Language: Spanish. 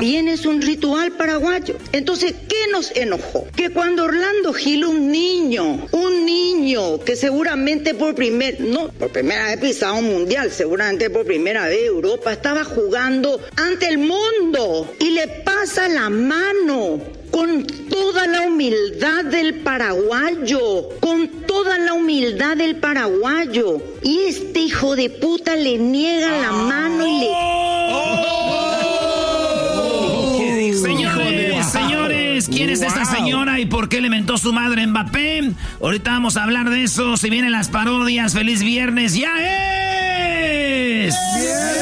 también es un ritual paraguayo. Entonces, ¿qué nos enojó? Que cuando Orlando Gil, un niño que seguramente por primera vez pisaba un mundial, seguramente por primera vez Europa, estaba jugando ante el mundo y le pasa la mano con toda la humildad del paraguayo, y este hijo de puta le niega la mano y le... Señores, ¿quién es esta señora y por qué le mentó su madre a Mbappé? Ahorita vamos a hablar de eso. Si vienen las parodias, feliz viernes, ¡ya es!